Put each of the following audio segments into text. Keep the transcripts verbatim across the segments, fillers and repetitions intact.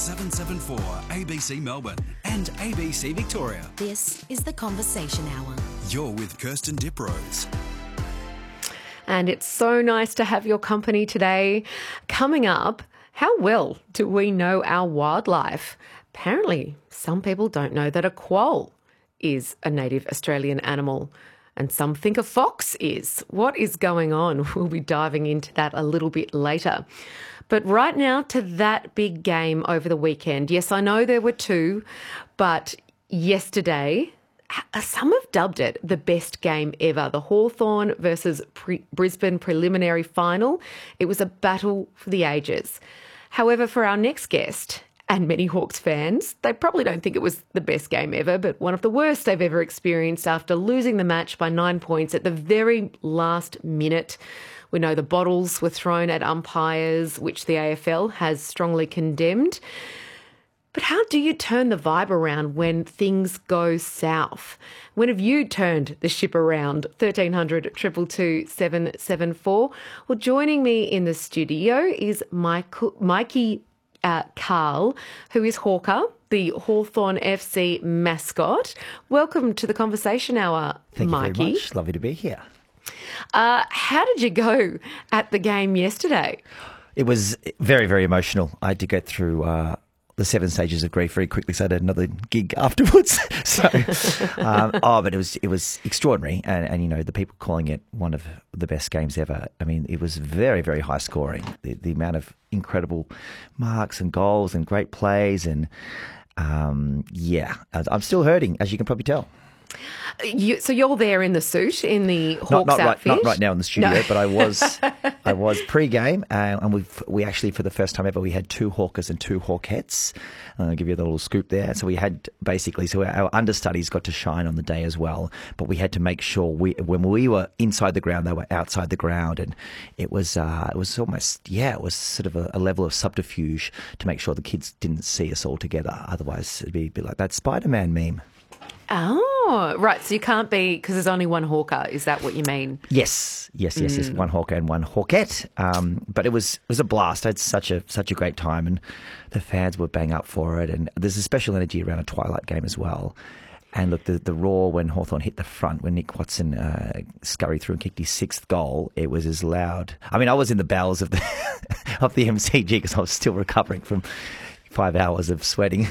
seven seven four A B C Melbourne and A B C Victoria. This is The Conversation Hour. You're with Kirsten Diprose. And it's so nice to have your company today. Coming up, how well do we know our wildlife? Apparently, some people don't know that a quoll is a native Australian animal, and some think a fox is. What is going on? We'll be diving into that a little bit later. But right now to that big game over the weekend. Yes, I know there were two, but yesterday, some have dubbed it the best game ever. The Hawthorn versus Pre- Brisbane preliminary final. It was a battle for the ages. However, for our next guest, and many Hawks fans, they probably don't think it was the best game ever, but one of the worst they've ever experienced after losing the match by nine points at the very last minute. We know the bottles were thrown at umpires, which the A F L has strongly condemned. But how do you turn the vibe around when things go south? When have you turned the ship around? thirteen hundred, two two two, seven seven four. Well, joining me in the studio is Mike, Mikey uh, Carl, who is Hawker, the Hawthorn F C mascot. Welcome to the Conversation Hour, Thank Mikey. you very much. Lovely to be here. Uh, how did you go at the game yesterday? It was very, very emotional. I had to go through uh, the seven stages of grief very quickly, so I had another gig afterwards. so, um, oh, but it was it was extraordinary, and, and you know the people calling it one of the best games ever. I mean, it was very, very high scoring. The, the amount of incredible marks and goals and great plays, and um, yeah, I'm still hurting, as you can probably tell. You, so you're there in the suit, in the Hawks not, not outfit? Right, not right now in the studio, No. but I was I was pre-game, uh, and we we actually, for the first time ever, we had two Hawkers and two Hawkettes. I'll give you a little scoop there. So we had basically, so our understudies got to shine on the day as well, but we had to make sure we, when we were inside the ground, they were outside the ground, and it was uh, it was almost, yeah, it was sort of a, a level of subterfuge to make sure the kids didn't see us all together. Otherwise, it'd be a bit like that Spider-Man meme. Oh, right. So you can't be, because there's only one Hawker. Is that what you mean? Yes, yes, yes, yes. One Hawker and one Hawkette. Um, but it was it was a blast. I had such a such a great time, and the fans were bang up for it. And there's a special energy around a twilight game as well. And look, the, the roar when Hawthorn hit the front, when Nick Watson uh, scurried through and kicked his sixth goal, it was as loud. I mean, I was in the bowels of the of the M C G because I was still recovering from five hours of sweating.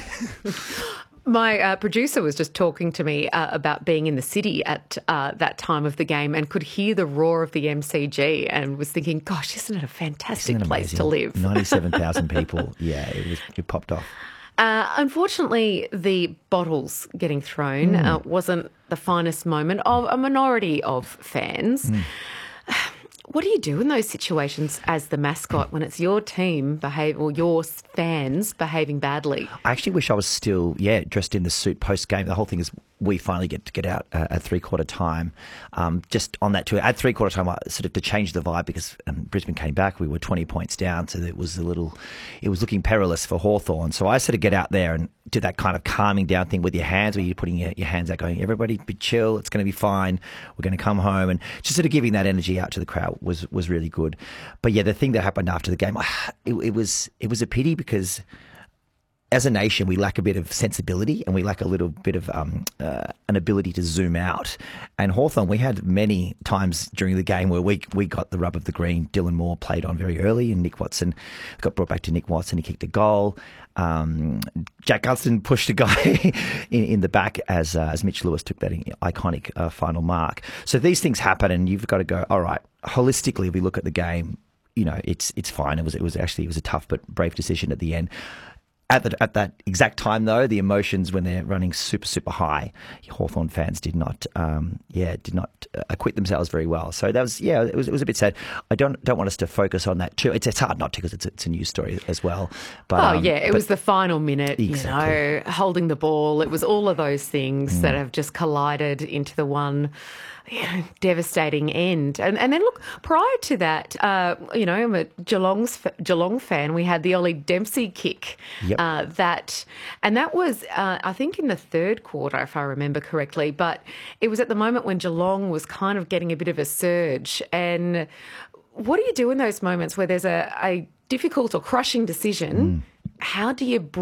My uh, producer was just talking to me uh, about being in the city at uh, that time of the game and could hear the roar of the M C G and was thinking, gosh, isn't it a fantastic Isn't it place amazing? to live? ninety-seven thousand people. Yeah, it was it popped off. Uh, unfortunately, the bottles getting thrown mm. uh, wasn't the finest moment of a minority of fans. Mm. What do you do in those situations as the mascot when it's your team behave or your fans behaving badly? I actually wish I was still, yeah, dressed in the suit post game. The whole thing is we finally get to get out uh, at three quarter time. Um, just on that, to at three quarter time, I, sort of to change the vibe because um, Brisbane came back. We were twenty points down, so it was a little, it was looking perilous for Hawthorn. So I sort of get out there and do that kind of calming down thing with your hands, where you're putting your, your hands out, going, everybody be chill, it's going to be fine, we're going to come home, and just sort of giving that energy out to the crowd was was really good. But yeah, the thing that happened after the game, it, it was it was a pity because as a nation, we lack a bit of sensibility and we lack a little bit of um, uh, an ability to zoom out. And Hawthorn, we had many times during the game where we we got the rub of the green. Dylan Moore played on very early and Nick Watson got brought back to Nick Watson. He kicked a goal. Um, Jack Gunston pushed a guy in, in the back as uh, as Mitch Lewis took that iconic uh, final mark. So these things happen and you've got to go, all right, holistically, if we look at the game, you know, it's it's fine. It was it was actually it was a tough but brave decision at the end. At, the, at that exact time, though, the emotions when they're running super, super high, Hawthorn fans did not, um, yeah, did not uh, acquit themselves very well. So that was, yeah, it was, it was a bit sad. I don't don't want us to focus on that too. It's, it's hard not to because it's, it's a news story as well. But, oh um, yeah, it but, was the final minute, exactly. you know, holding the ball. It was all of those things mm. that have just collided into the one, you know, devastating end. And and then look, prior to that, uh, you know, I'm a Geelong's Geelong fan. We had the Ollie Dempsey kick. Yep. Uh, that and that was, uh, I think, in the third quarter, if I remember correctly. But it was at the moment when Geelong was kind of getting a bit of a surge. And what do you do in those moments where there's a, a difficult or crushing decision? Mm. How do you